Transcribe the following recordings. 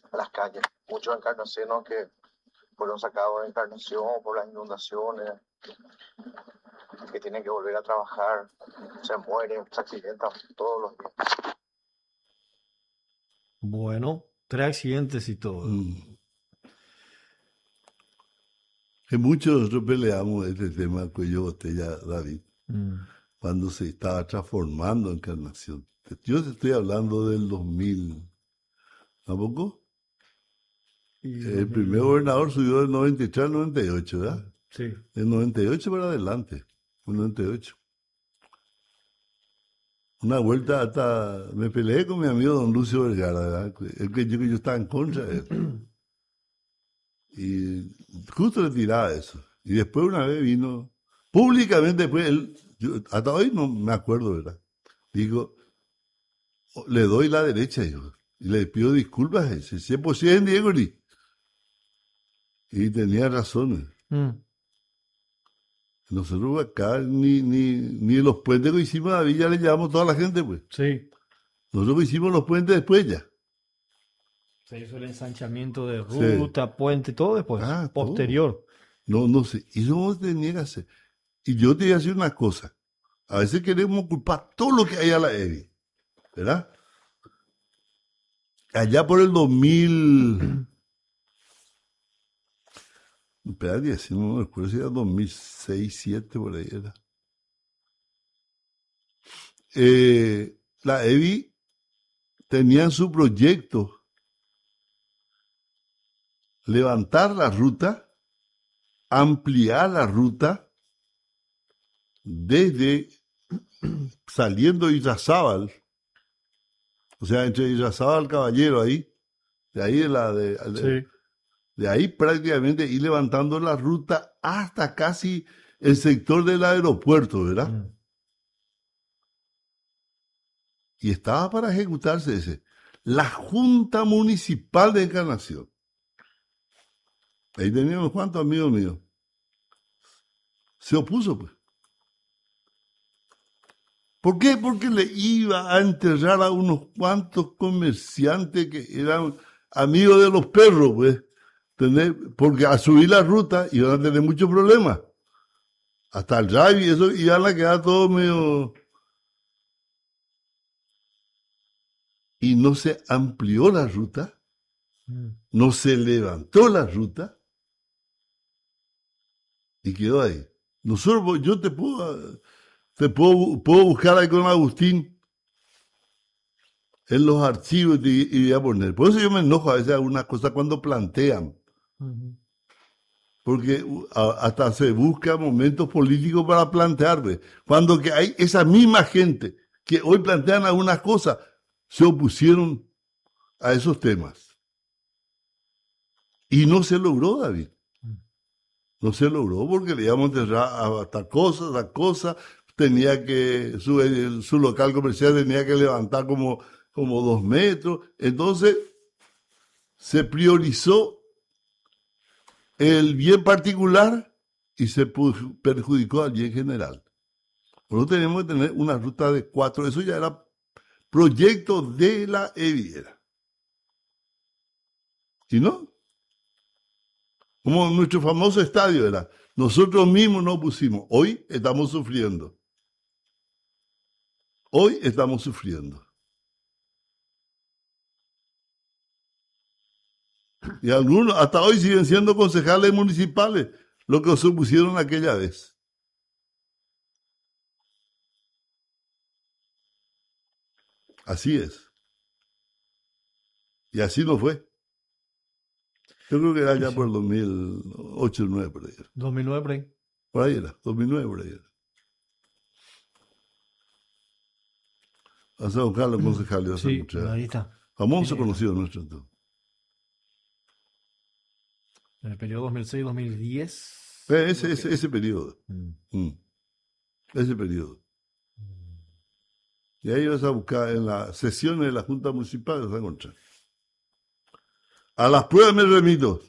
a las calles. Muchos encarnacianos que fueron sacados de Encarnación por las inundaciones, que tienen que volver a trabajar, se mueren, se accidentan todos los días. Bueno, 3 accidentes y todo. Que muchos nosotros peleamos este tema cuello botella, David, cuando se estaba transformando Encarnación. Yo te estoy hablando del 2000, ¿tampoco? El primer gobernador subió del 93 al 98, ¿verdad? Sí. Del 98 para adelante, el 98. Una vuelta hasta me peleé con mi amigo don Lucio Vergara, ¿verdad? El que yo estaba en contra de él. Y justo le tiraba eso. Y después una vez vino, públicamente después, hasta hoy no me acuerdo, ¿verdad? Digo, le doy la derecha, digo, y le pido disculpas a ese, 100% Diego Lee. Y tenía razones. Nosotros acá ni los puentes que hicimos a Villa le llevamos toda la gente, pues. Sí. Nosotros hicimos los puentes después ya. Se hizo el ensanchamiento de ruta, sí, puente, todo después, posterior. Todo. No sé. Y eso tenía que hacer. Y yo te voy a decir una cosa. A veces queremos culpar todo lo que hay a la EVI, ¿verdad? Allá por el 2000... Espérate, si no me recuerdo si era 2006, 2007, por ahí era. La EVI tenía en su proyecto levantar la ruta, ampliar la ruta desde saliendo de Irrazábal, o sea, entre Irrazábal Caballero ahí, de ahí sí, de ahí prácticamente ir levantando la ruta hasta casi el sector del aeropuerto, ¿verdad? Y estaba para ejecutarse ese. La Junta Municipal de Encarnación. Ahí teníamos cuántos amigos míos. Se opuso, pues. ¿Por qué? Porque le iba a enterrar a unos cuantos comerciantes que eran amigos de los perros, pues. Porque a subir la ruta iban a tener muchos problemas. Hasta el drive y eso iban a quedar todo medio... Y no se amplió la ruta, no se levantó la ruta y quedó ahí. Nosotros, yo puedo buscar ahí con Agustín en los archivos y voy a poner. Por eso yo me enojo a veces algunas cosas cuando plantean. Porque hasta se busca momentos políticos para plantear. Cuando que hay esa misma gente que hoy plantean algunas cosas, se opusieron a esos temas. Y no se logró, David. No se logró porque le íbamos a enterrar a tal cosa, tenía que, su local comercial tenía que levantar como 2 metros. Entonces, se priorizó el bien particular y se perjudicó al bien general. Nosotros tenemos que tener una ruta de 4, eso ya era proyecto de la Eviera. ¿Y no? Como nuestro famoso estadio era. Nosotros mismos nos pusimos. Hoy estamos sufriendo. Hoy estamos sufriendo. Y algunos hasta hoy siguen siendo concejales municipales, lo que se opusieron aquella vez. Así es. Y así no fue. Yo creo que era ya por el 2008, 2009, por ahí. 2009 por ahí. Por ahí era, 2009 por ahí era. Vamos a buscar los concejales. Sí, ahí está. Famoso conocido nuestro entonces. En el periodo 2006-2010. Ese periodo. Ese periodo. Y ahí vas a buscar en las sesiones de la Junta Municipal, vas a encontrar. A las pruebas me remito.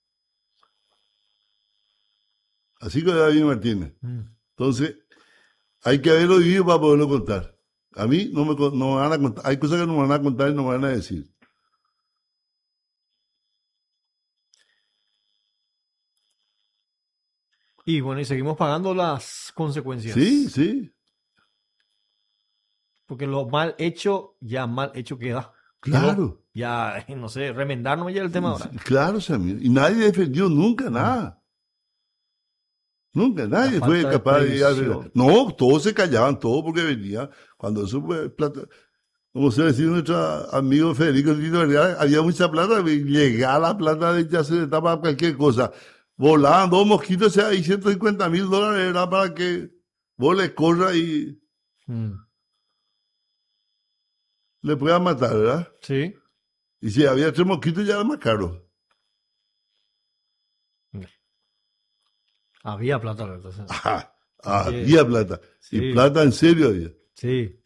Así que David Martínez. Entonces, hay que haberlo vivido para poderlo contar. A mí no me van a contar. Hay cosas que no me van a contar y no me van a decir. Y bueno, y seguimos pagando las consecuencias. Sí, sí. Porque lo mal hecho, ya mal hecho queda. Claro. Ya, no sé, remendarnos ya el tema ahora. Claro, Samir. Y nadie defendió nunca nada. Nunca, nadie fue capaz de... No, todos se callaban, todos porque venía. Cuando eso fue plata... Como se decía nuestro amigo Federico Tito Vergara, había mucha plata, llegaba la plata de ya se le tapa cualquier cosa. Volaban 2 mosquitos, o sea, ahí $150,000 era para que vos le corras y le puedas matar, ¿verdad? Sí. Y si había 3 mosquitos ya era más caro. Había plata, ¿verdad? Ajá, había plata. Sí. Y plata en serio había. Sí.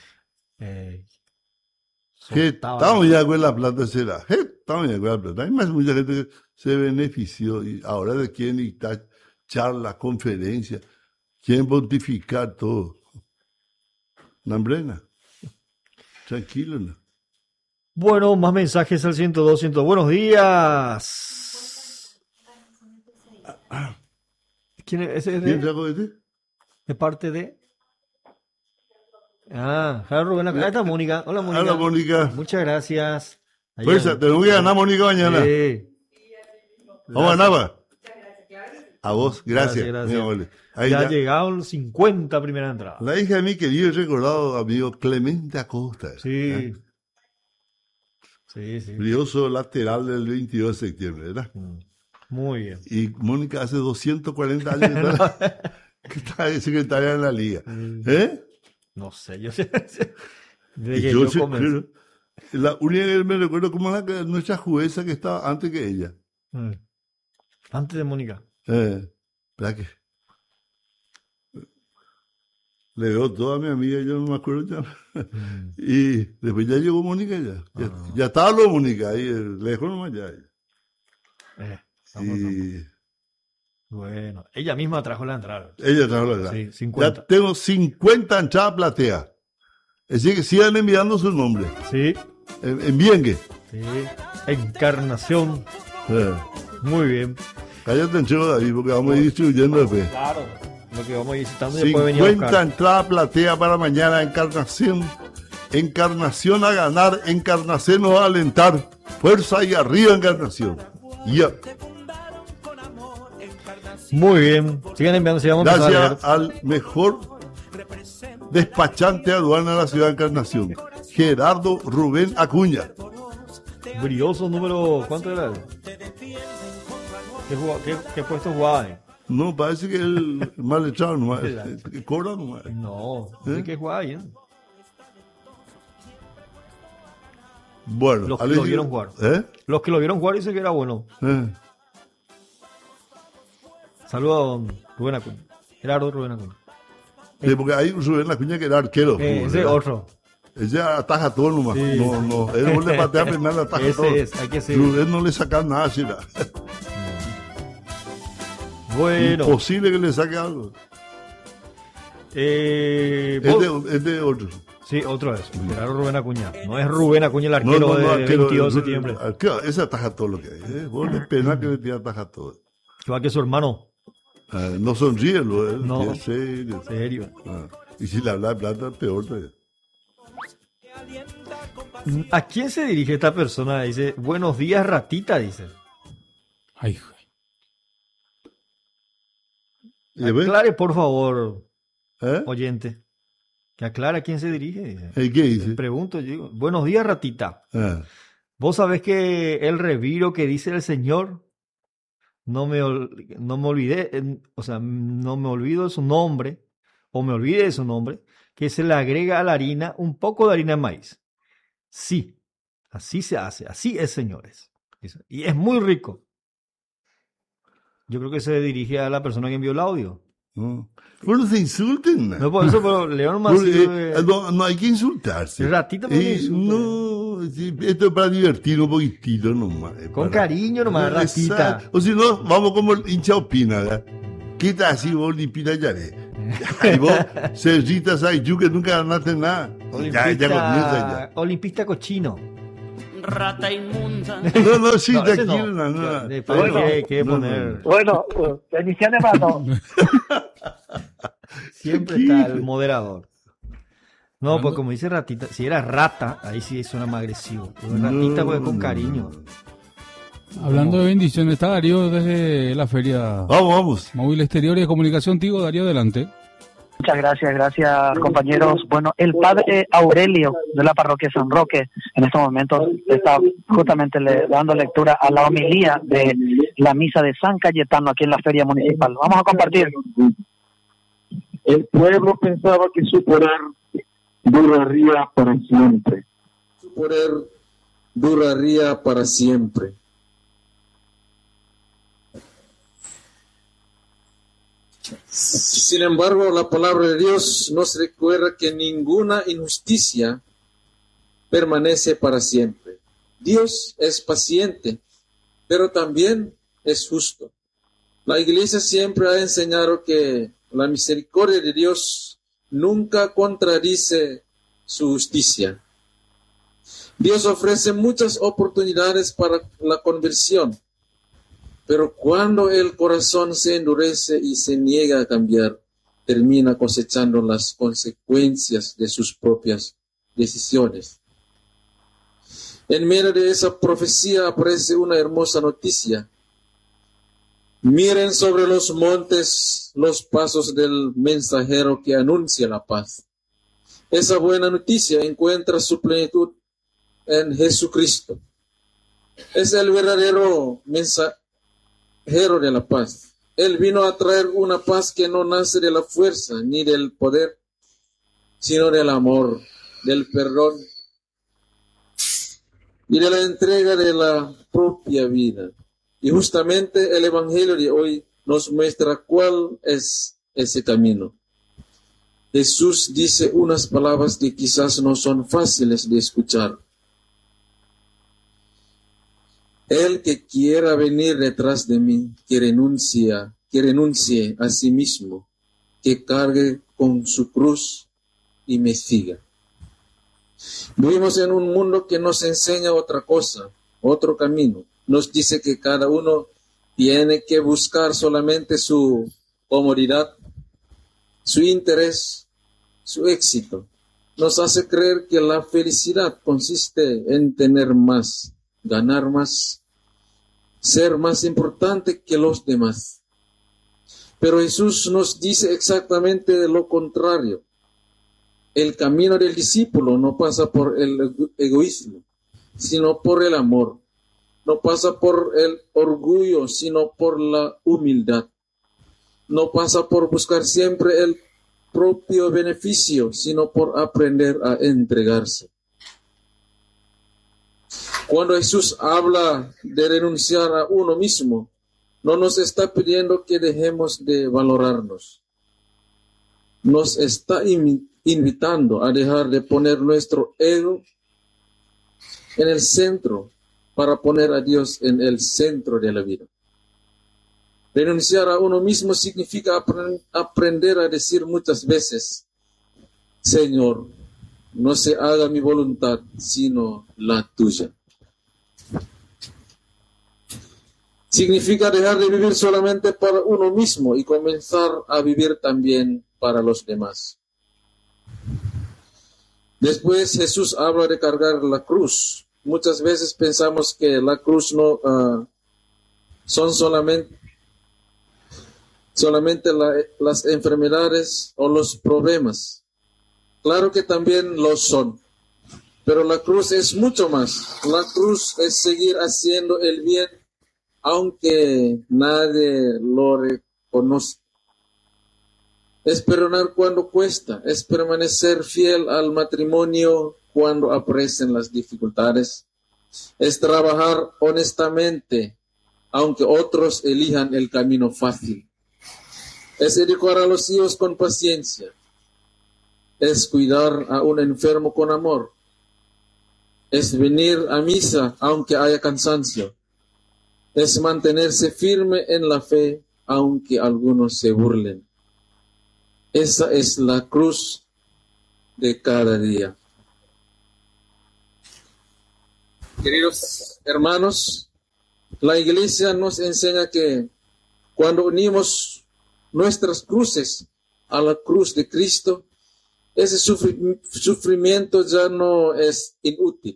Estamos ya con la plata será. Estamos ya con la plata. Hay más mucha gente que se benefició y ahora de quieren dictar charlas, conferencias, quieren pontificar todo. Nambrena. Tranquilo, ¿no? Bueno, más mensajes al 102. Buenos días. ¿Quién es ese? ¿Quién sacó este? De parte de... Rubén. Ahí está Mónica. Hola, Mónica. Hola, Mónica. Muchas gracias. Fuerza, tenemos que ganar, Mónica, mañana. Sí. ¿Cómo ganaba? A vos, gracias. Ahí ya llegaron 50 primeras entradas. La hija de mi querido y recordado amigo Clemente Acosta. Sí. Sí. Brioso lateral del 22 de septiembre, ¿verdad? Muy bien. Y Mónica hace 240 años que está de secretaria en la liga. No sé, yo sé. La única que me recuerdo como nuestra jueza que estaba antes que ella. Antes de Mónica. ¿Verdad que? Le veo todo a mi amiga, yo no me acuerdo ya. Y después ya llegó Mónica ya estaba lo Mónica ahí, lejos nomás ya. Bueno, ella misma trajo la entrada. Ella trajo la entrada. Sí, 50. Ya tengo 50 entradas plateadas. Es decir, que sigan enviando su nombre. Sí. Envíen. Sí. Encarnación. Muy bien. Cállate, entrego, David, porque vamos a ir distribuyendo después. Claro. Lo que vamos a ir citando y después venir a 50 entradas plateadas para mañana. Encarnación. Encarnación a ganar. Encarnación nos va a alentar. Fuerza y arriba, Encarnación. Ya. Muy bien. Sigan enviando. Gracias al mejor despachante aduana de la ciudad de Encarnación, Gerardo Rubén Acuña. Brioso número... ¿Cuánto era? ¿Qué puesto jugaba? No, parece que el mal echado nomás. Cobra nomás. No, ¿qué jugaba ahí? Bueno, los que lo vieron jugar. Los que lo vieron jugar dicen que era bueno. Saludos a don Rubén Acuña. Gerardo Rubén Acuña. Sí, porque hay Rubén Acuña que era arquero. Ese otro. Ese ataja todo nomás. Sí. No. Él no le patea primero, ataja ese todo. Hay que ser. Rubén no le saca nada, así. Bueno. Imposible que le saque algo. Es de otro. Sí, otro es. Gerardo Rubén Acuña. No es Rubén Acuña el arquero del 22 de septiembre. Ese ataja todo lo que hay. Vos le pena que le tira ataja todo. Igual que su hermano. No sonríe, no. Es serio. Serio. Y si le habla de plata, peor todavía. ¿A quién se dirige esta persona? Dice, buenos días, ratita, dice. Ay, aclare, por favor, oyente. Que aclara a quién se dirige. Dice. ¿Qué dice? Pregunto, yo digo, buenos días, ratita. ¿Vos sabés que el reviro que dice el Señor, no me olvidé, o sea, no me olvido de su nombre, o me olvide de su nombre, que se le agrega a la harina un poco de harina de maíz? Sí, así se hace, así es, señores. Y es muy rico. Yo creo que se dirige a la persona que envió el audio. Bueno, se insulten. No, por eso, pero León más. No hay que insultarse. Ratito por no, esto es para divertir un poquitito nomás. Con cariño nomás, ratita. O si no, vamos como el hincha opina, ¿verdad? ¿Qué tal si vos limpita ya y vos, Sergita Sayú, que nunca ganaste nada. Olimpista cochino. rata inmunda. No, sí, No, ese tranquilo, no. no. Después Bueno, que poner. Bueno, bendiciones para todos. Siempre está el moderador. No, pues como dice ratita, si era rata, ahí sí suena más agresivo. Pero ratita pues con cariño. Hablando de bendiciones, está Darío desde la feria Vamos. Móvil Exterior y de Comunicación Tigo. Darío, adelante. Muchas gracias compañeros. Bueno, el padre Aurelio de la parroquia San Roque en estos momentos está justamente dando lectura a la homilía de la misa de San Cayetano aquí en la feria municipal. Vamos a compartir. El pueblo pensaba que su poder duraría para siempre. Su poder duraría para siempre. Sin embargo, la palabra de Dios nos recuerda que ninguna injusticia permanece para siempre. Dios es paciente, pero también es justo. La Iglesia siempre ha enseñado que la misericordia de Dios nunca contradice su justicia. Dios ofrece muchas oportunidades para la conversión, pero cuando el corazón se endurece y se niega a cambiar, termina cosechando las consecuencias de sus propias decisiones. En medio de esa profecía aparece una hermosa noticia. Miren sobre los montes los pasos del mensajero que anuncia la paz. Esa buena noticia encuentra su plenitud en Jesucristo. Es el verdadero mensajero de la paz. Él vino a traer una paz que no nace de la fuerza ni del poder, sino del amor, del perdón y de la entrega de la propia vida. Y justamente el Evangelio de hoy nos muestra cuál es ese camino. Jesús dice unas palabras que quizás no son fáciles de escuchar. El que quiera venir detrás de mí, que renuncie a sí mismo, que cargue con su cruz y me siga. Vivimos en un mundo que nos enseña otra cosa, otro camino. Nos dice que cada uno tiene que buscar solamente su comodidad, su interés, su éxito. Nos hace creer que la felicidad consiste en tener más, ganar más, ser más importante que los demás. Pero Jesús nos dice exactamente lo contrario. El camino del discípulo no pasa por el egoísmo, sino por el amor. No pasa por el orgullo, sino por la humildad. No pasa por buscar siempre el propio beneficio, sino por aprender a entregarse. Cuando Jesús habla de renunciar a uno mismo, no nos está pidiendo que dejemos de valorarnos. Nos está invitando a dejar de poner nuestro ego en el centro para poner a Dios en el centro de la vida. Renunciar a uno mismo significa aprender a decir muchas veces: Señor, no se haga mi voluntad, sino la tuya. Significa dejar de vivir solamente para uno mismo y comenzar a vivir también para los demás. Después Jesús habla de cargar la cruz. Muchas veces pensamos que la cruz no son solamente las enfermedades o los problemas. Claro que también lo son, pero la cruz es mucho más. La cruz es seguir haciendo el bien aunque nadie lo reconoce. Es perdonar cuando cuesta, es permanecer fiel al matrimonio cuando aparecen las dificultades, es trabajar honestamente aunque otros elijan el camino fácil, es educar a los hijos con paciencia, es cuidar a un enfermo con amor, es venir a misa aunque haya cansancio, es mantenerse firme en la fe aunque algunos se burlen. Esa es la cruz de cada día. Queridos hermanos, la Iglesia nos enseña que cuando unimos nuestras cruces a la cruz de Cristo, ese sufrimiento ya no es inútil.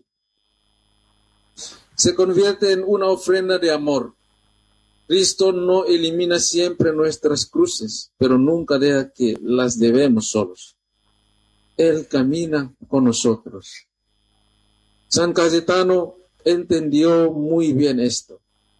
Se convierte en una ofrenda de amor. Cristo no elimina siempre nuestras cruces, pero nunca deja que las llevemos solos. Él camina con nosotros. San Cayetano entendió muy bien esto.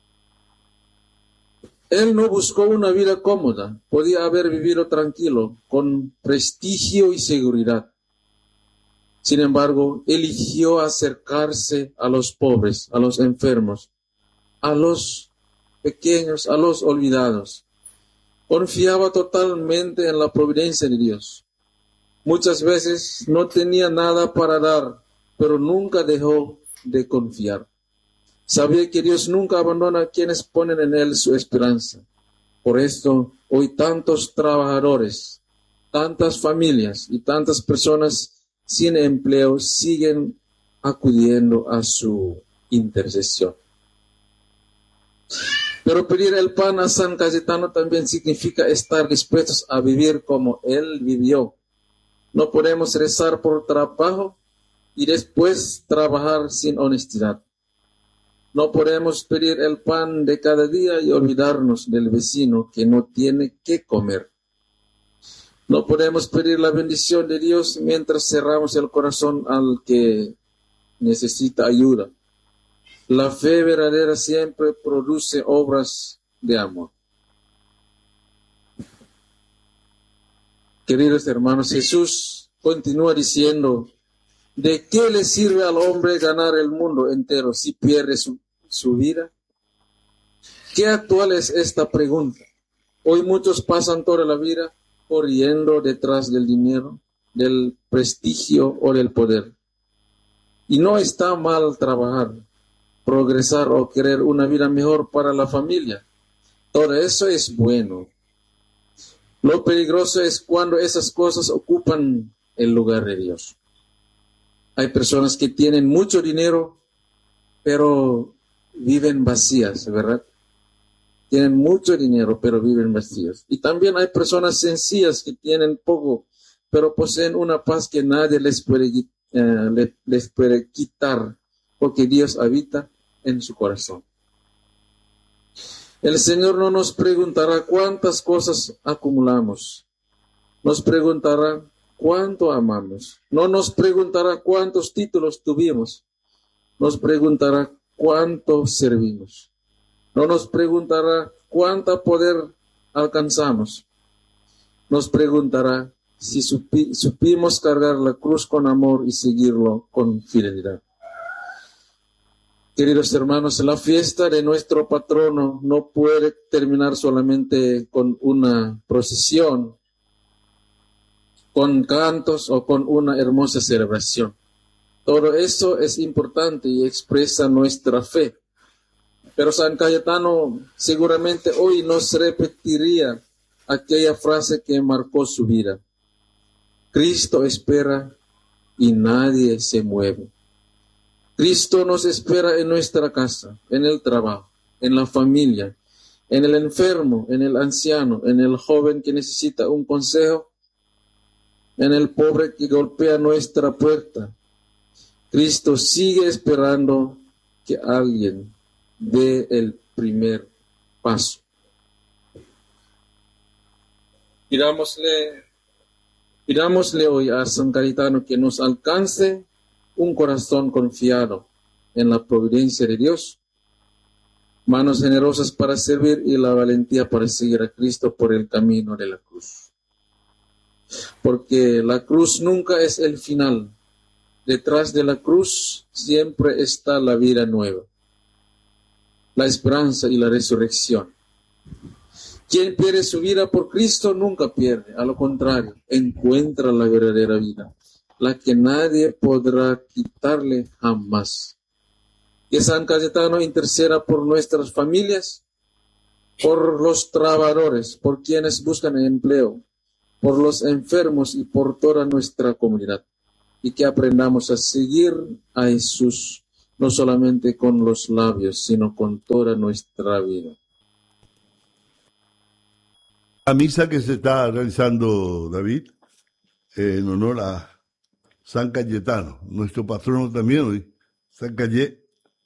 Él no buscó una vida cómoda, podía haber vivido tranquilo, con prestigio y seguridad. Sin embargo, eligió acercarse a los pobres, a los enfermos, a los pequeños, a los olvidados. Confiaba totalmente en la providencia de Dios. Muchas veces no tenía nada para dar, pero nunca dejó de confiar. Sabía que Dios nunca abandona a quienes ponen en Él su esperanza. Por esto, hoy tantos trabajadores, tantas familias y tantas personas sin empleo siguen acudiendo a su intercesión. Pero pedir el pan a San Cayetano también significa estar dispuestos a vivir como Él vivió. No podemos rezar por trabajo y después trabajar sin honestidad. No podemos pedir el pan de cada día y olvidarnos del vecino que no tiene qué comer. No podemos pedir la bendición de Dios mientras cerramos el corazón al que necesita ayuda. La fe verdadera siempre produce obras de amor. Queridos hermanos, Jesús continúa diciendo: ¿de qué le sirve al hombre ganar el mundo entero si pierde su vida? Qué actual es esta pregunta. Hoy muchos pasan toda la vida corriendo detrás del dinero, del prestigio o del poder. Y no está mal trabajar, progresar o querer una vida mejor para la familia. Todo eso es bueno. Lo peligroso es cuando esas cosas ocupan el lugar de Dios. Hay personas que tienen mucho dinero, pero viven vacías, ¿verdad? Tienen mucho dinero, pero viven vacías. Y también hay personas sencillas que tienen poco, pero poseen una paz que nadie les puede quitar, porque Dios habita en su corazón. El Señor no nos preguntará cuántas cosas acumulamos. Nos preguntará cuánto amamos. No nos preguntará cuántos títulos tuvimos. Nos preguntará cuánto servimos. No nos preguntará cuánto poder alcanzamos. Nos preguntará si supimos cargar la cruz con amor y seguirlo con fidelidad. Queridos hermanos, la fiesta de nuestro patrono no puede terminar solamente con una procesión, con cantos o con una hermosa celebración. Todo eso es importante y expresa nuestra fe. Pero San Cayetano seguramente hoy nos repetiría aquella frase que marcó su vida. Cristo espera y nadie se mueve. Cristo nos espera en nuestra casa, en el trabajo, en la familia, en el enfermo, en el anciano, en el joven que necesita un consejo, en el pobre que golpea nuestra puerta. Cristo sigue esperando que alguien dé el primer paso. Pidámosle hoy a San Cayetano que nos alcance un corazón confiado en la providencia de Dios, manos generosas para servir y la valentía para seguir a Cristo por el camino de la cruz. Porque la cruz nunca es el final. Detrás de la cruz siempre está la vida nueva, la esperanza y la resurrección. Quien pierde su vida por Cristo nunca pierde, a lo contrario, encuentra la verdadera vida, la que nadie podrá quitarle jamás. Que San Cayetano interceda por nuestras familias, por los trabajadores, por quienes buscan empleo, por los enfermos y por toda nuestra comunidad. Y que aprendamos a seguir a Jesús no solamente con los labios, sino con toda nuestra vida. La misa que se está realizando, David, en honor a San Cayetano, nuestro patrono también hoy, San Cayet,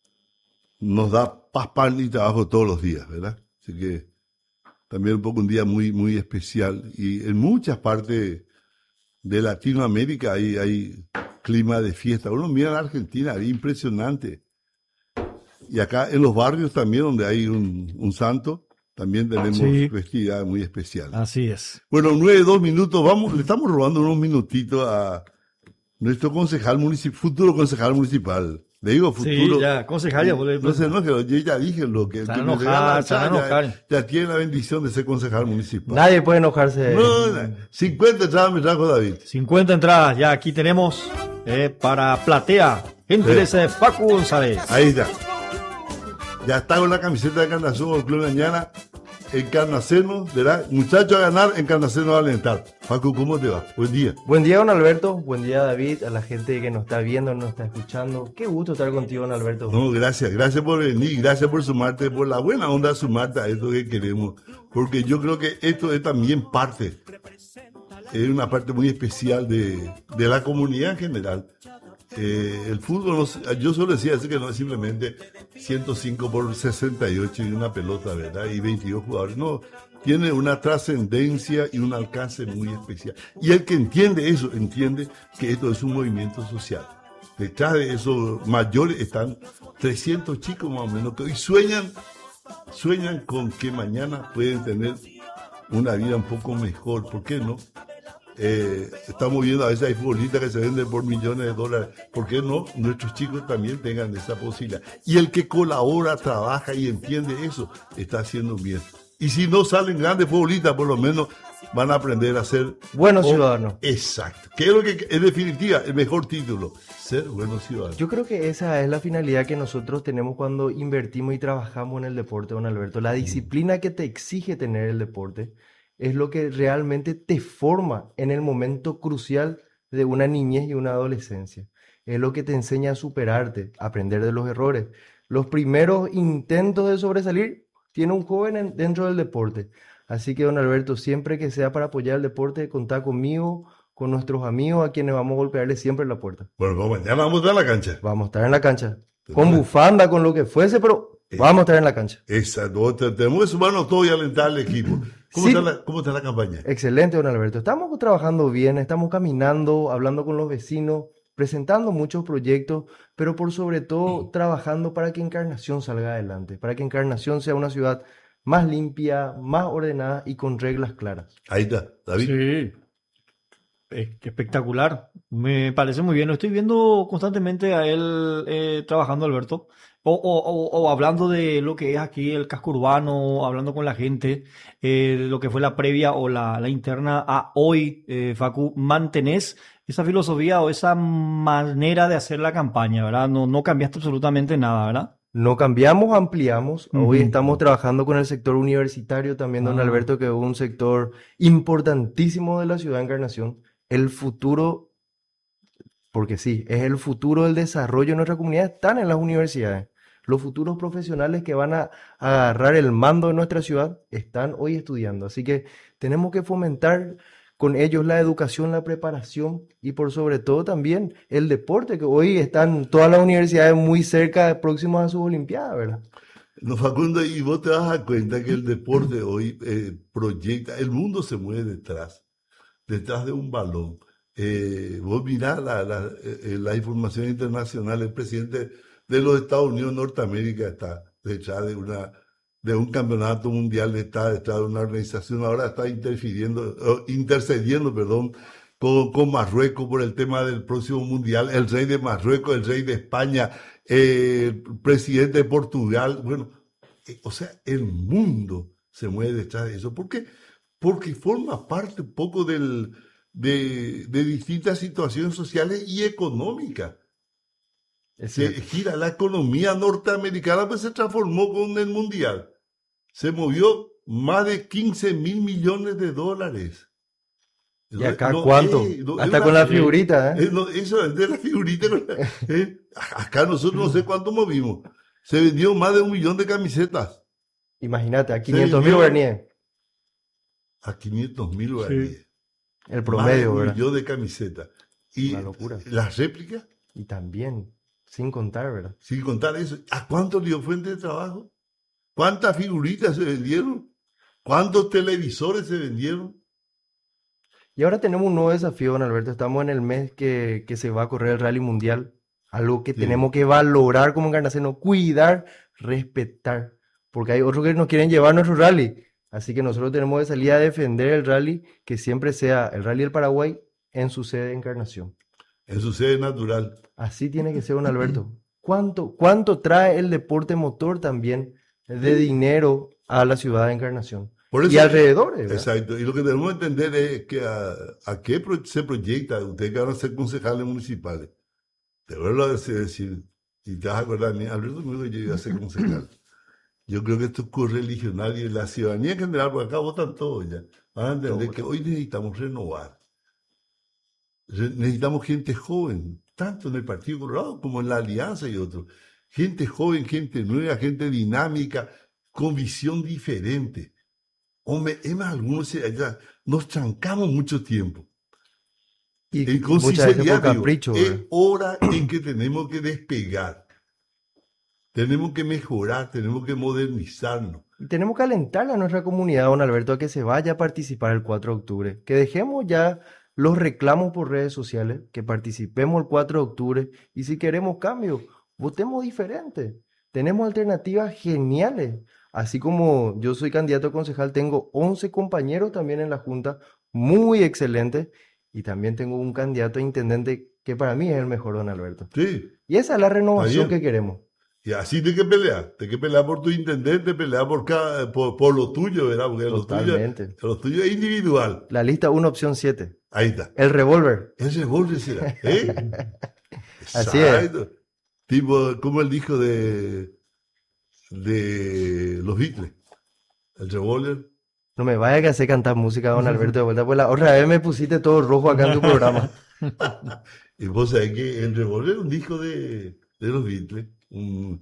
nos da paz, pan y trabajo todos los días, ¿verdad? Así que también un poco un día muy, muy especial. Y en muchas partes de Latinoamérica hay clima de fiesta. Uno mira en Argentina, es impresionante. Y acá en los barrios también, donde hay un santo, también tenemos festividad muy especial. Así es. Bueno, 9, 2 minutos, le estamos robando unos minutitos a nuestro futuro concejal municipal. Le digo futuro. Sí, ya, concejal ya vuelve. No se enoje, yo ya dije lo que se van a enojar. Ya tiene la bendición de ser concejal municipal. Nadie puede enojarse. No, 50 entradas me trajo David. 50 entradas, ya aquí tenemos para platea. Gentileza de Facu González. Ahí está. Ya está con la camiseta de Encarnación del Club Mañana. Encarnaceno, ¿verdad? Muchachos a ganar, Encarnaceno a alentar. Facu, ¿cómo te va? Buen día. Buen día, don Alberto. Buen día, David. A la gente que nos está viendo, nos está escuchando. Qué gusto estar contigo, don Alberto. No, gracias. Gracias por venir. Gracias por sumarte, por la buena onda sumarte a esto que queremos. Porque yo creo que esto es también parte. Es una parte muy especial de la comunidad en general. El fútbol, yo solo decía así que no es simplemente 105 por 68 y una pelota, ¿verdad? Y 22 jugadores. No, tiene una trascendencia y un alcance muy especial. Y el que entiende eso, entiende que esto es un movimiento social. Detrás de esos mayores están 300 chicos más o menos que hoy sueñan con que mañana pueden tener una vida un poco mejor. ¿Por qué no? Estamos viendo a veces hay futbolistas que se venden por millones de dólares. ¿Por qué no? Nuestros chicos también tengan esa posibilidad. Y el que colabora, trabaja y entiende eso, está haciendo bien. Y si no salen grandes futbolistas, por lo menos van a aprender a ser buenos ciudadanos. Exacto. Que es lo que, en definitiva, el mejor título, ser buenos ciudadanos. Yo creo que esa es la finalidad que nosotros tenemos cuando invertimos y trabajamos en el deporte, don Alberto. La disciplina que te exige tener el deporte es lo que realmente te forma en el momento crucial de una niñez y una adolescencia. Es lo que te enseña a superarte, a aprender de los errores. Los primeros intentos de sobresalir tiene un joven dentro del deporte. Así que, don Alberto, siempre que sea para apoyar el deporte, contá conmigo, con nuestros amigos, a quienes vamos a golpearle siempre la puerta. Bueno, mañana vamos a estar en la cancha. Vamos a estar en la cancha. Con bufanda, con lo que fuese, pero vamos a estar en la cancha. Exacto. Tenemos que sumarnos todos y alentar al equipo. ¿Cómo está la campaña? Excelente, don Alberto. Estamos trabajando bien, estamos caminando, hablando con los vecinos, presentando muchos proyectos, pero por sobre todo trabajando para que Encarnación salga adelante, para que Encarnación sea una ciudad más limpia, más ordenada y con reglas claras. Ahí está, David. Sí, espectacular. Me parece muy bien. Lo estoy viendo constantemente a él trabajando, Alberto. O hablando de lo que es aquí el casco urbano, hablando con la gente, lo que fue la previa o la interna a hoy, Facu, mantenés esa filosofía o esa manera de hacer la campaña, ¿verdad? No cambiaste absolutamente nada, ¿verdad? No cambiamos, ampliamos. Hoy estamos trabajando con el sector universitario también, don Alberto, que es un sector importantísimo de la ciudad de Encarnación. El futuro, porque sí, es el futuro del desarrollo de nuestra comunidad, están en las universidades. Los futuros profesionales que van a agarrar el mando de nuestra ciudad están hoy estudiando. Así que tenemos que fomentar con ellos la educación, la preparación y por sobre todo también el deporte, que hoy están todas las universidades muy cerca, próximas a sus olimpiadas, ¿verdad? No, Facundo, y vos te das a cuenta que el deporte hoy proyecta, el mundo se mueve detrás de un balón. Vos mirás la información internacional, el presidente de los Estados Unidos, Norteamérica, está detrás de un campeonato mundial, está detrás de una organización, ahora está intercediendo, con Marruecos por el tema del próximo mundial, el rey de Marruecos, el rey de España, el presidente de Portugal, bueno, o sea, el mundo se mueve detrás de eso. ¿Por qué? Porque forma parte un poco de distintas situaciones sociales y económicas. Se gira la economía norteamericana, pues se transformó con el mundial. Se movió más de 15.000 millones de dólares. ¿Y acá cuánto? Hasta con la figurita, ¿eh? Eso es de la figurita. Acá nosotros no sé cuánto movimos. Se vendió más de 1 millón de camisetas. Imagínate, a 500.000 guaraníes. A 500.000 guaraníes. Sí. El promedio, más de 1 ¿verdad? millón de camisetas. Y una locura. Las réplicas. Y también, sin contar, ¿verdad? Sin contar eso. ¿A cuántos dio fuente de trabajo? ¿Cuántas figuritas se vendieron? ¿Cuántos televisores se vendieron? Y ahora tenemos un nuevo desafío, don Alberto. Estamos en el mes que se va a correr el Rally Mundial. Algo que tenemos que valorar como encarnación, cuidar, respetar. Porque hay otros que nos quieren llevar nuestro rally. Así que nosotros tenemos que salir a defender el rally, que siempre sea el Rally del Paraguay en su sede de Encarnación. En su sede natural. Así tiene que ser, don Alberto. ¿Cuánto trae el deporte motor también de dinero a la ciudad de Encarnación? Por eso, y alrededor, ¿verdad? Exacto. Y lo que tenemos que entender es que a qué se proyecta ustedes que van a ser concejales municipales. Te vuelvo a decir, y te vas a acordar, Alberto me dijo que yo iba a ser concejal. Yo creo que esto es correligionario y la ciudadanía en general, porque acá votan todos ya, van a entender que hoy necesitamos renovar. Necesitamos gente joven, tanto en el Partido Colorado como en la Alianza y otros. Gente joven, gente nueva, gente dinámica, con visión diferente. Hombre, es más, algunos nos trancamos mucho tiempo. Y con muchas veces sinceridad, por capricho, digo, es hora en que tenemos que despegar. Tenemos que mejorar, tenemos que modernizarnos. Y tenemos que alentar a nuestra comunidad, don Alberto, a que se vaya a participar el 4 de octubre. Que dejemos ya los reclamos por redes sociales, que participemos el 4 de octubre. Y si queremos cambio, votemos diferente. Tenemos alternativas geniales. Así como yo soy candidato a concejal, tengo 11 compañeros también en la Junta, muy excelentes. Y también tengo un candidato a intendente que para mí es el mejor, don Alberto. Sí. Y esa es la renovación que queremos. Y así tienes que pelear por tu intendente, pelear por lo tuyo, ¿verdad? Porque Totalmente. Lo tuyo es individual. La lista 1, opción 7. Ahí está. El revólver. El revólver será, ¿eh? Así es. Tipo, como el disco de los Beatles. El revólver. No me vaya que hacer cantar música, don Alberto, de vuelta, pues la otra vez me pusiste todo rojo acá en tu programa. Y vos sabés que el revólver es un disco de los Beatles. Un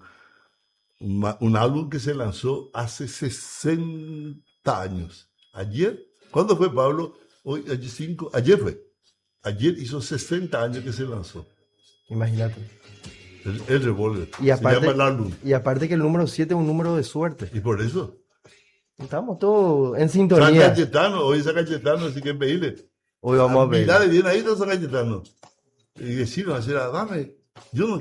álbum que se lanzó hace 60 años. Ayer, ¿cuándo fue, Pablo? Hoy, ayer fue. Ayer hizo 60 años que se lanzó. Imagínate. El revólver. Y aparte, se llama el álbum. Y aparte que el número 7 es un número de suerte. Y por eso. Estamos todos en sintonía. San Cayetano, hoy San Cayetano, así que pedirle. Hoy vamos a ver. Mirale bien ahí, San Cayetano. Y decirnos, dame, yo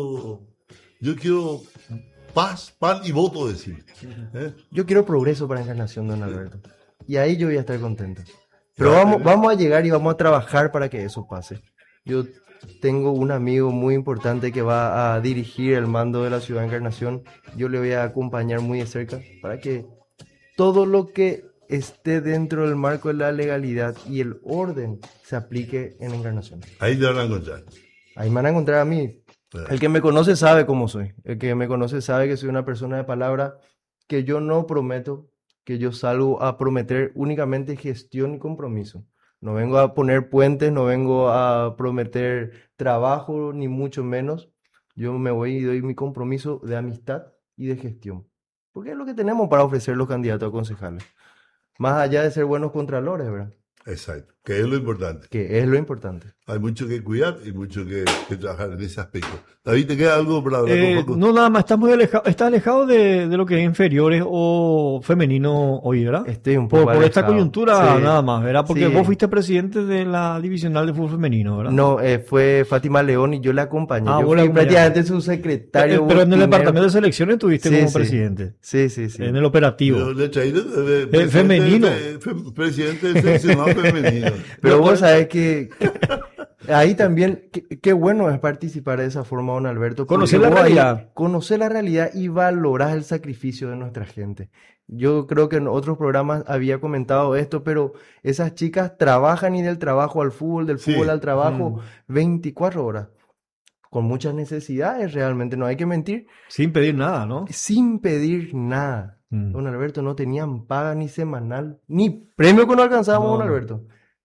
quiero paz, pan y voto, decir. Yo quiero progreso para Encarnación, don Alberto. Y ahí yo voy a estar contento. Pero vamos a llegar y vamos a trabajar para que eso pase. Yo tengo un amigo muy importante que va a dirigir el mando de la ciudad de Encarnación. Yo le voy a acompañar muy de cerca para que todo lo que esté dentro del marco de la legalidad y el orden se aplique en Encarnación. Ahí te van a encontrar. Ahí me van a encontrar a mí. El que me conoce sabe cómo soy. El que me conoce sabe que soy una persona de palabra, que yo no prometo, que yo salgo a prometer únicamente gestión y compromiso. No vengo a poner puentes, no vengo a prometer trabajo, ni mucho menos. Yo me voy y doy mi compromiso de amistad y de gestión. Porque es lo que tenemos para ofrecer los candidatos a concejales. Más allá de ser buenos contralores, ¿verdad? Exacto, que es lo importante. Que es lo importante. Hay mucho que cuidar y mucho que trabajar en ese aspecto. David, ¿te queda algo para hablar un poco? No, nada más, está alejado de lo que es inferiores o femenino hoy, ¿verdad? Estoy un poco por esta coyuntura, sí. Nada más, ¿verdad? Porque Sí. vos fuiste presidente de la divisional de fútbol femenino, ¿verdad? No, fue Fátima León y yo la acompañé. Ah, Yo vos la fui prácticamente acompañaste. su secretario. Pero en el botinero. departamento de selecciones estuviste Sí, como sí. presidente. Sí. En el operativo. Yo le he traído femenino. Presidente del seleccionado femenino. Pero vos sabés que ahí también, qué bueno es participar de esa forma, don Alberto. porque Conocer la vos ahí realidad. Conocés la realidad y valorás el sacrificio de nuestra gente. Yo creo que en otros programas había comentado esto, pero esas chicas trabajan y del trabajo al fútbol, del Sí. fútbol al trabajo, 24 horas. Con muchas necesidades, realmente, no hay que mentir, Sin pedir nada, ¿no? sin pedir nada. Mm. Don Alberto, no tenían paga ni semanal, ni premio que no alcanzábamos, No, don no. Alberto.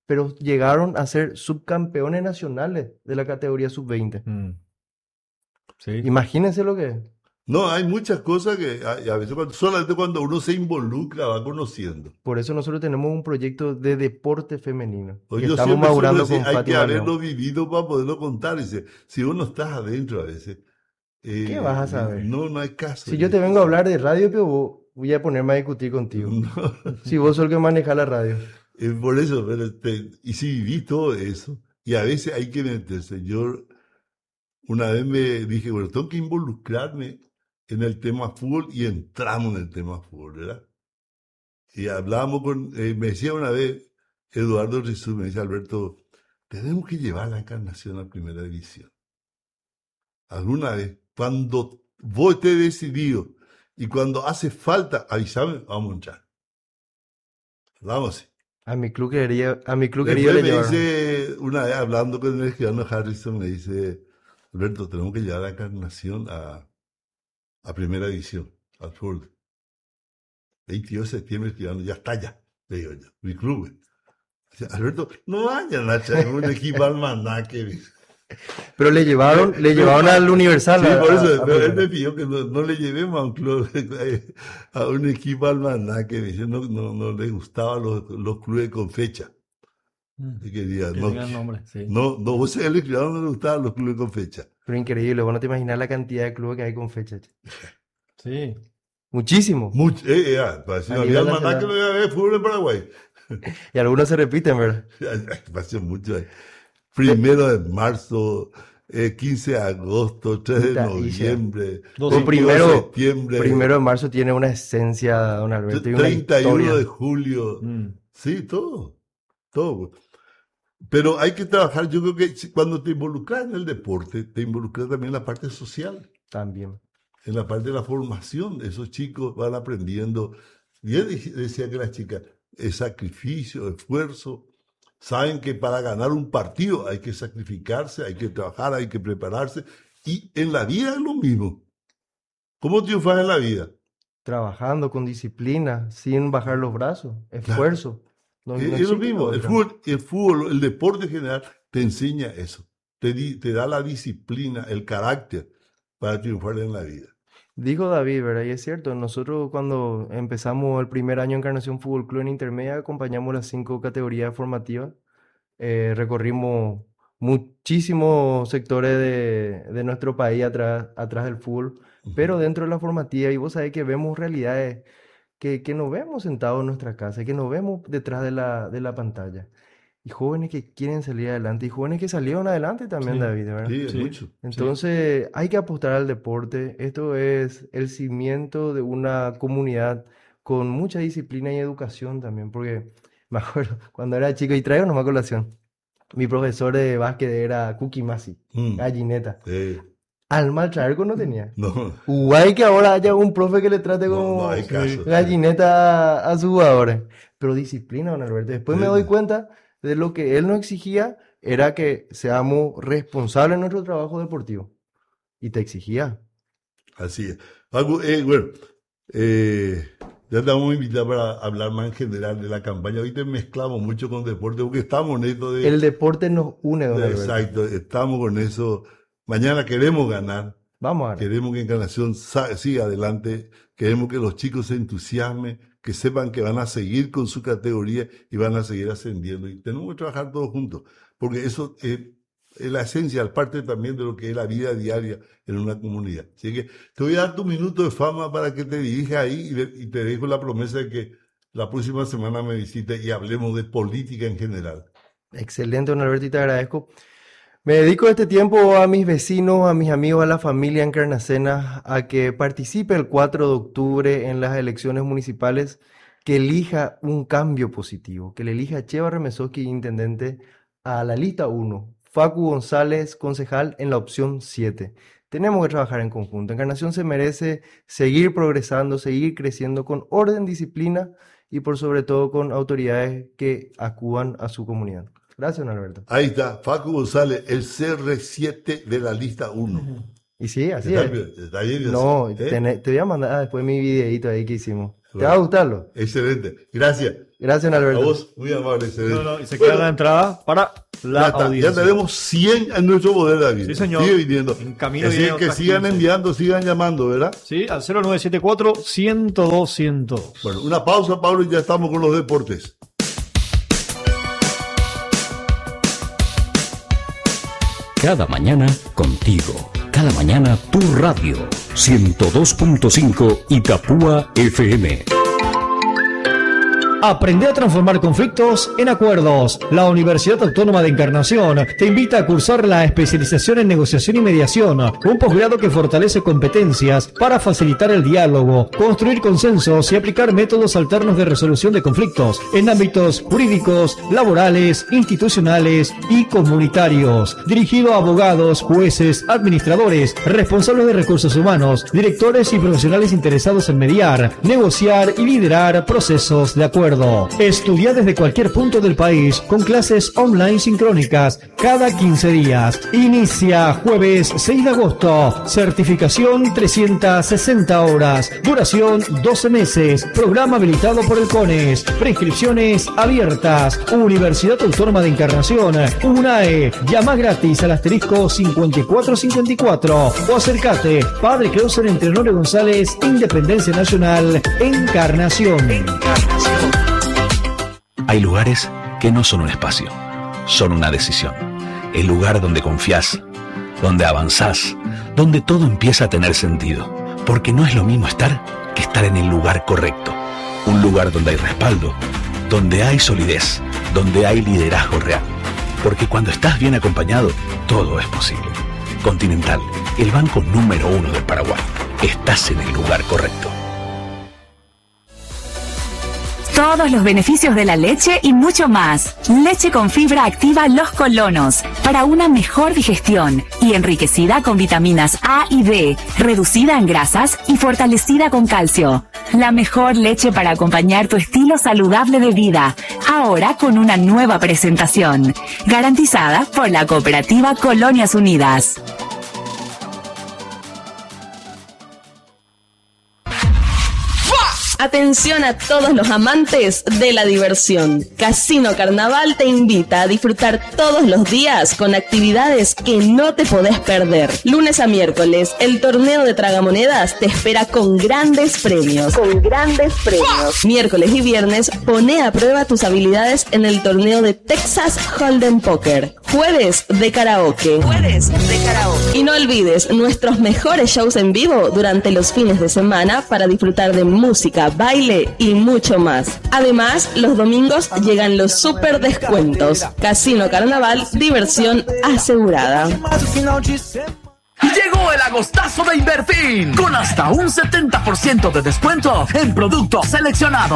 pero llegaron a ser subcampeones nacionales de la categoría sub-20. Sí. Imagínense lo que es. No, hay muchas cosas que a veces solamente cuando uno se involucra va conociendo. Por eso nosotros tenemos un proyecto de deporte femenino. Pues Que yo estamos siempre suelo madurando decir, con hay que Fátima haberlo León. vivido para poderlo contar. Dice, si vos no estás adentro a veces, ¿Qué vas a saber? no hay caso. Si yo te vengo a hablar de radio, pero voy a ponerme a discutir contigo. No. Si vos sos el que maneja la radio. Por eso, pero y si viví todo eso, y a veces hay que meterse. Yo una vez me dije, bueno, tengo que involucrarme en el tema fútbol y entramos en el tema fútbol, ¿verdad? Y hablábamos me decía una vez Eduardo Rizú, me dice Alberto, tenemos que llevar la Encarnación a Primera División. Alguna vez, cuando vos estés decidido y cuando hace falta, avísame, vamos a entrar. Vamos así. A mi club querido Después le me llevaron. dice, una vez hablando con el escribano Harrison, me dice, Alberto, tenemos que llevar la Encarnación a Primera División, al fútbol. 22 de septiembre, escribano, ya está ya, le digo yo, mi club. Dice, Alberto, no vayan a traer un equipo almanaque. Pero le llevaron al Universal. Sí, por eso, pero él primera. me pidió que no le llevemos a un club, a un equipo almanaque. Dice, no le gustaban los clubes con fecha. Y quería, Que tengan nombre, sí. no, vos el escribano no le gustaban los clubes con fecha. Pero increíble, vos no te imaginas la cantidad de clubes que hay con fecha. Sí. Muchísimo. Mucho, pareció, A había nivel almanaque, no iba a haber fútbol en Paraguay. Y algunos se repiten, ¿verdad? Pasó mucho ahí. 1 de marzo, 15 de agosto, 3 de Puta, noviembre, Dos- 22 de primero- septiembre, 1 de marzo tiene una esencia, don Alberto, y una 31 historia. de julio. Mm. Sí, todo. Pero hay que trabajar, yo creo que cuando te involucras en el deporte, te involucras también en la parte social, También. en la parte de la formación. Esos chicos van aprendiendo. Yo decía que las chicas, es sacrificio, esfuerzo. Saben que para ganar un partido hay que sacrificarse, hay que trabajar, hay que prepararse. Y en la vida es lo mismo. ¿Cómo triunfas en la vida? Trabajando con disciplina, sin bajar los brazos, esfuerzo. No Es lo existe mismo. otra. El fútbol, el deporte en general, te enseña eso. Te da la disciplina, el carácter para triunfar en la vida. Dijo David, ¿verdad? Y es cierto, nosotros cuando empezamos el primer año en Encarnación Fútbol Club en Intermedia, acompañamos las 5 categorías formativas, recorrimos muchísimos sectores de nuestro país atrás del fútbol, pero dentro de la formativa, y vos sabés que vemos realidades que no vemos sentados en nuestra casa, que no vemos detrás de la pantalla. Y jóvenes que quieren salir adelante, y jóvenes que salieron adelante también, Sí. David, ¿verdad? Sí, es Sí. mucho. Entonces, hay que apostar al deporte. Esto es el cimiento de una comunidad con mucha disciplina y educación también, porque me acuerdo cuando era chico, y traigo nomás colación, mi profesor de básquet era Cookie Masi, Mm. gallineta. Sí. Alma Charco no tenía. No, Guay que ahora haya un profe que le trate no, como no hay caso. gallineta a sus jugadores. Pero disciplina, don Alberto. Después me Sí. doy cuenta de lo que él nos exigía era que seamos responsables en nuestro trabajo deportivo. Y te exigía. Así es. Paco, bueno, ya te vamos a invitar para hablar más en general de la campaña. Ahorita mezclamos mucho con deporte porque estamos en esto de... El deporte nos une, don Alberto. Exacto, estamos con eso. Mañana queremos ganar, Vamos a ver. queremos que Encarnación siga adelante, queremos que los chicos se entusiasmen, que sepan que van a seguir con su categoría y van a seguir ascendiendo. Y tenemos que trabajar todos juntos, porque eso es la esencia, es parte también de lo que es la vida diaria en una comunidad. Así que te voy a dar tu minuto de fama para que te dirijas ahí y te dejo la promesa de que la próxima semana me visites y hablemos de política en general. Excelente, don Alberto, y te agradezco. Me dedico este tiempo a mis vecinos, a mis amigos, a la familia encarnacena, a que participe el 4 de octubre en las elecciones municipales, que elija un cambio positivo, que le elija a Cheva Remesoski, intendente, a la lista 1, Facu González, concejal, en la opción 7. Tenemos que trabajar en conjunto. Encarnación se merece seguir progresando, seguir creciendo con orden, disciplina y por sobre todo con autoridades que acudan a su comunidad. Gracias, don Alberto. Ahí está, Facu González, el CR7 de la lista 1. Y sí, así Está es. bien, está bien, No, ¿eh? te voy a mandar después mi videito ahí que hicimos. ¿Te va a gustarlo? Excelente. Gracias. Gracias, A Alberto. vos, muy amable, excelente. Y se queda la entrada para la Ya está, audiencia. ya tenemos 100 en nuestro poder, David. Sí, señor. Sigue viniendo. En camino Así vienen que otras sigan 15. enviando, sigan llamando, ¿verdad? Sí, al 0974-102-102. Bueno, una pausa, Pablo, y ya estamos con los deportes. Cada mañana contigo. Cada mañana tu radio. 102.5 Itapúa FM. Aprende a transformar conflictos en acuerdos. La Universidad Autónoma de Encarnación te invita a cursar la especialización en negociación y mediación, un posgrado que fortalece competencias para facilitar el diálogo, construir consensos y aplicar métodos alternos de resolución de conflictos en ámbitos jurídicos, laborales, institucionales y comunitarios. Dirigido a abogados, jueces, administradores, responsables de recursos humanos, directores y profesionales interesados en mediar, negociar y liderar procesos de acuerdo. Estudia desde cualquier punto del país con clases online sincrónicas cada 15 días. Inicia jueves 6 de agosto. Certificación 360 horas. Duración 12 meses. Programa habilitado por el CONES. Prescripciones abiertas. Universidad Autónoma de Encarnación. UNAE. Llama gratis al asterisco 5454 o acércate. Padre Clausen entre Honorio González, Independencia Nacional, Encarnación. Hay lugares que no son un espacio, son una decisión. El lugar donde confías, donde avanzás, donde todo empieza a tener sentido. Porque no es lo mismo estar que estar en el lugar correcto. Un lugar donde hay respaldo, donde hay solidez, donde hay liderazgo real. Porque cuando estás bien acompañado, todo es posible. Continental, el banco número 1 del Paraguay. Estás en el lugar correcto. Todos los beneficios de la leche y mucho más. Leche con fibra activa Los Colonos, para una mejor digestión y enriquecida con vitaminas A y D, reducida en grasas y fortalecida con calcio. La mejor leche para acompañar tu estilo saludable de vida, ahora con una nueva presentación, garantizada por la cooperativa Colonias Unidas. Atención a todos los amantes de la diversión. Casino Carnaval te invita a disfrutar todos los días con actividades que no te podés perder. Lunes a miércoles, el torneo de tragamonedas te espera con grandes premios. Miércoles y viernes, pone a prueba tus habilidades en el torneo de Texas Hold'em Poker. Jueves de karaoke. Y no olvides nuestros mejores shows en vivo durante los fines de semana para disfrutar de música, baile y mucho más. Además, los domingos llegan los super descuentos. Casino Carnaval, diversión asegurada. Llegó el agostazo de Inverfin, con hasta un 70% de descuento en productos seleccionados.